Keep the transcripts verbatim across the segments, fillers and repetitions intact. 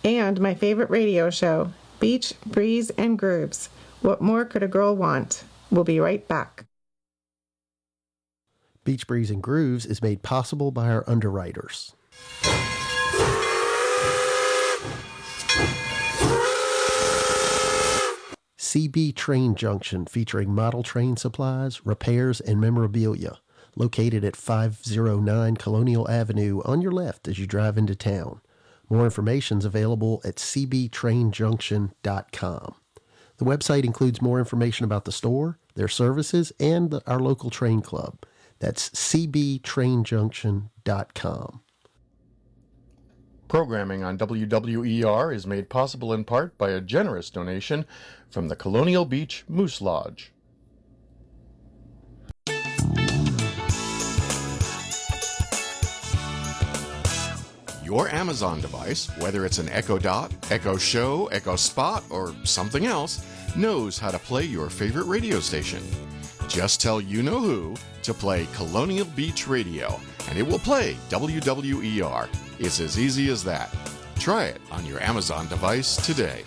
And my favorite radio show, Beach, Breeze, and Grooves. What more could a girl want? We'll be right back. Beach, Breeze, and Grooves is made possible by our underwriters. C B Train Junction, featuring model train supplies, repairs, and memorabilia. Located at five oh nine Colonial Avenue on your left as you drive into town. More information is available at c b train junction dot com. The website includes more information about the store, their services, and the, our local train club. That's c b train junction dot com. Programming on W W E R is made possible in part by a generous donation from the Colonial Beach Moose Lodge. Your Amazon device, whether it's an Echo Dot, Echo Show, Echo Spot, or something else, knows how to play your favorite radio station. Just tell you-know-who to play Colonial Beach Radio, and it will play W W E R. It's as easy as that. Try it on your Amazon device today.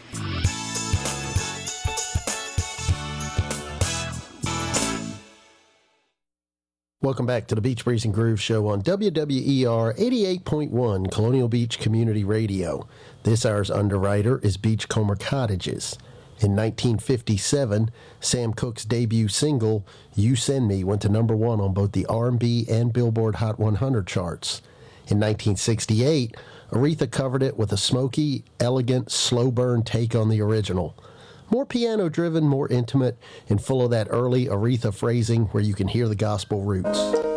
Welcome back to the Beach, Breeze, and Groove Show on W W E R eighty-eight point one Colonial Beach Community Radio. This hour's underwriter is Beachcomber Cottages. In nineteen fifty-seven, Sam Cooke's debut single, You Send Me, went to number one on both the R and B and Billboard Hot one hundred charts. In nineteen sixty-eight, Aretha covered it with a smoky, elegant, slow burn take on the original. More piano-driven, more intimate, and full of that early Aretha phrasing where you can hear the gospel roots.